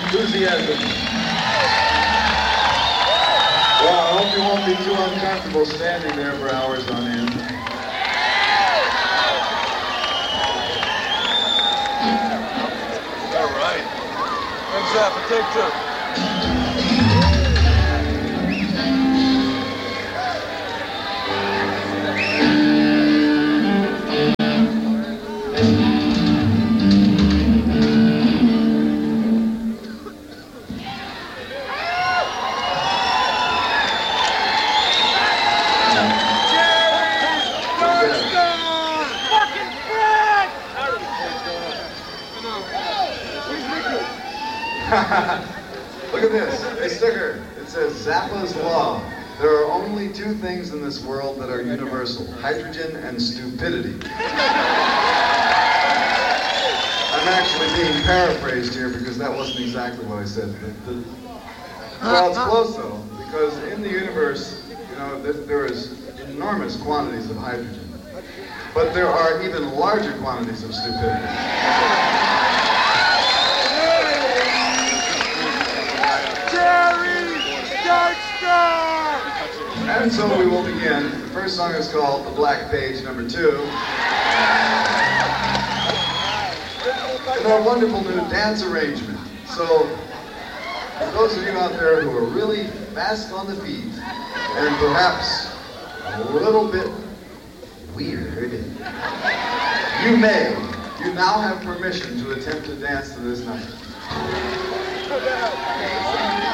enthusiasm. Well, I hope you won't be too uncomfortable standing there for hours on end. All right. When's that for take two? Look at this, a sticker. It says Zappa's Law. There are only two things in this world that are universal: hydrogen and stupidity. I'm actually being paraphrased here because that wasn't exactly what I said. Well, it's close though, because in the universe, you know, there is enormous quantities of hydrogen, but there are even larger quantities of stupidity. And so we will begin. The first song is called The Black Page, number 2. In our wonderful new dance arrangement. So, for those of you out there who are really fast on the feet, and perhaps a little bit weird, you now have permission to attempt to dance to this number.